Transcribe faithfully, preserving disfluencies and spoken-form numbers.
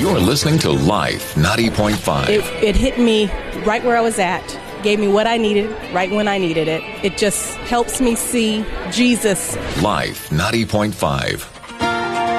You're listening to Life ninety point five. It, it hit me right where I was at, gave me what I needed right when I needed it. It just helps me see Jesus. Life ninety point five.